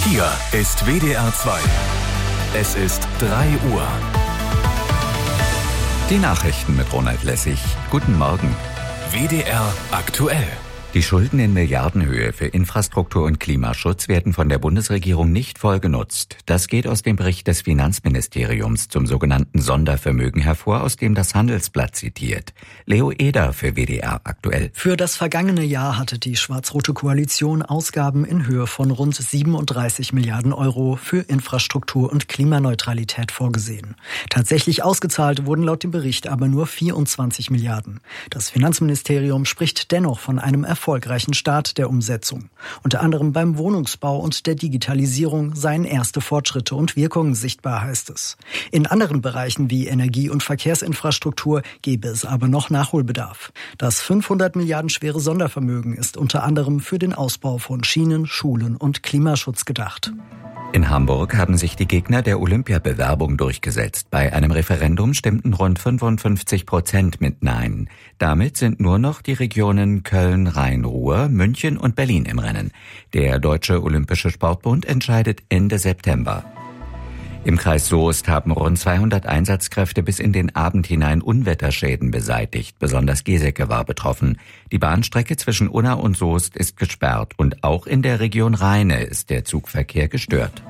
Hier ist WDR 2. Es ist 3 Uhr. Die Nachrichten mit Ronald Lessig. Guten Morgen. WDR aktuell. Die Schulden in Milliardenhöhe für Infrastruktur und Klimaschutz werden von der Bundesregierung nicht voll genutzt. Das geht aus dem Bericht des Finanzministeriums zum sogenannten Sondervermögen hervor, aus dem das Handelsblatt zitiert. Leo Eder für WDR aktuell. Für das vergangene Jahr hatte die schwarz-rote Koalition Ausgaben in Höhe von rund 37 Milliarden Euro für Infrastruktur und Klimaneutralität vorgesehen. Tatsächlich ausgezahlt wurden laut dem Bericht aber nur 24 Milliarden. Das Finanzministerium spricht dennoch von einem erfolgreichen Start der Umsetzung. Unter anderem beim Wohnungsbau und der Digitalisierung seien erste Fortschritte und Wirkungen sichtbar, heißt es. In anderen Bereichen wie Energie- und Verkehrsinfrastruktur gäbe es aber noch Nachholbedarf. Das 500 Milliarden schwere Sondervermögen ist unter anderem für den Ausbau von Schienen, Schulen und Klimaschutz gedacht. In Hamburg haben sich die Gegner der Olympiabewerbung durchgesetzt. Bei einem Referendum stimmten rund 55% mit Nein. Damit sind nur noch die Regionen Köln, Rhein-Ruhr, München und Berlin im Rennen. Der Deutsche Olympische Sportbund entscheidet Ende September. Im Kreis Soest haben rund 200 Einsatzkräfte bis in den Abend hinein Unwetterschäden beseitigt. Besonders Geseke war betroffen. Die Bahnstrecke zwischen Unna und Soest ist gesperrt und auch in der Region Rheine ist der Zugverkehr gestört.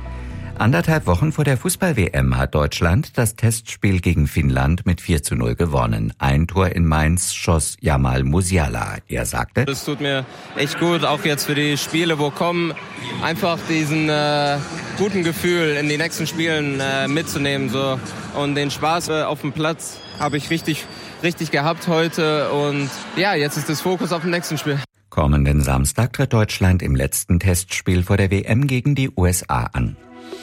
1,5 Wochen vor der Fußball-WM hat Deutschland das Testspiel gegen Finnland mit 4:0 gewonnen. Ein Tor in Mainz schoss Jamal Musiala. Er sagte: Es tut mir echt gut, auch jetzt für die Spiele, wo kommen, einfach diesen guten Gefühl in die nächsten Spielen mitzunehmen. So. Und den Spaß auf dem Platz habe ich richtig gehabt heute. Und ja, jetzt ist das Fokus auf dem nächsten Spiel. Kommenden Samstag tritt Deutschland im letzten Testspiel vor der WM gegen die USA an.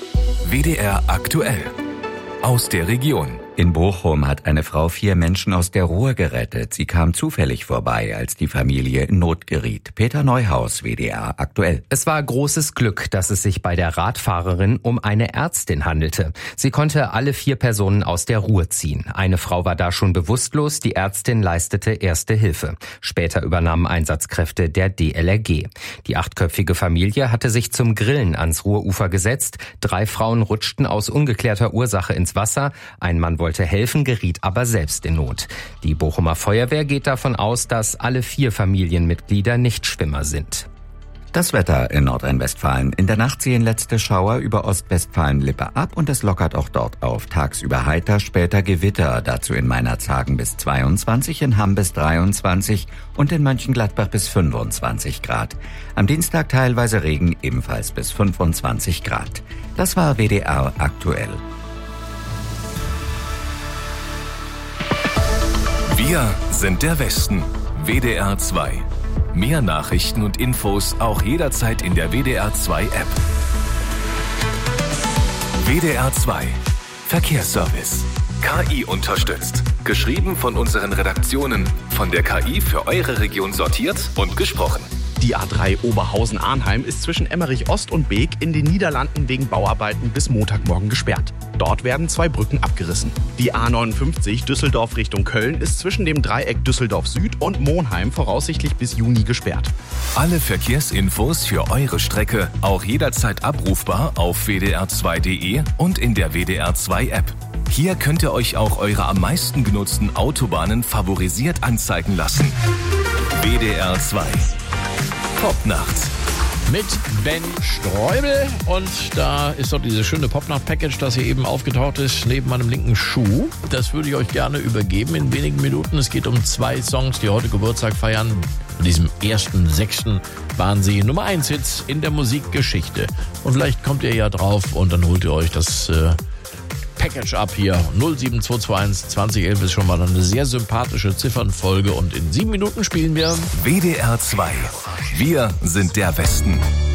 WDR aktuell. Aus der Region. In Bochum hat eine Frau 4 Menschen aus der Ruhr gerettet. Sie kam zufällig vorbei, als die Familie in Not geriet. Peter Neuhaus, WDR aktuell. Es war großes Glück, dass es sich bei der Radfahrerin um eine Ärztin handelte. Sie konnte alle 4 Personen aus der Ruhr ziehen. Eine Frau war da schon bewusstlos, die Ärztin leistete erste Hilfe. Später übernahmen Einsatzkräfte der DLRG. Die 8-köpfige Familie hatte sich zum Grillen ans Ruhrufer gesetzt. 3 Frauen rutschten aus ungeklärter Ursache ins Wasser. Ein Mann wollte helfen, geriet aber selbst in Not. Die Bochumer Feuerwehr geht davon aus, dass alle 4 Familienmitglieder Nichtschwimmer sind. Das Wetter in Nordrhein-Westfalen. In der Nacht ziehen letzte Schauer über Ostwestfalen-Lippe ab und es lockert auch dort auf. Tagsüber heiter, später Gewitter. Dazu in Meinerzhagen bis 22, in Hamm bis 23 und in Mönchengladbach bis 25 Grad. Am Dienstag teilweise Regen, ebenfalls bis 25 Grad. Das war WDR aktuell. Wir sind der Westen. WDR 2. Mehr Nachrichten und Infos auch jederzeit in der WDR 2 App. WDR 2. Verkehrsservice. KI unterstützt. Geschrieben von unseren Redaktionen. Von der KI für eure Region sortiert und gesprochen. Die A3 Oberhausen-Arnheim ist zwischen Emmerich Ost und Beek in den Niederlanden wegen Bauarbeiten bis Montagmorgen gesperrt. Dort werden 2 Brücken abgerissen. Die A59 Düsseldorf Richtung Köln ist zwischen dem Dreieck Düsseldorf Süd und Monheim voraussichtlich bis Juni gesperrt. Alle Verkehrsinfos für eure Strecke auch jederzeit abrufbar auf wdr2.de und in der WDR 2 App. Hier könnt ihr euch auch eure am meisten genutzten Autobahnen favorisiert anzeigen lassen. WDR 2. Popnacht. Mit Ben Streubel und da ist doch dieses schöne Popnacht-Package, das hier eben aufgetaucht ist, neben meinem linken Schuh. Das würde ich euch gerne übergeben in wenigen Minuten. Es geht um 2 Songs, die heute Geburtstag feiern. An diesem 1.6. waren sie Nummer 1 Hits in der Musikgeschichte. Und vielleicht kommt ihr ja drauf und dann holt ihr euch das Package ab hier. 07221 2011 ist schon mal eine sehr sympathische Ziffernfolge und in 7 Minuten spielen wir WDR 2. Wir sind der Westen.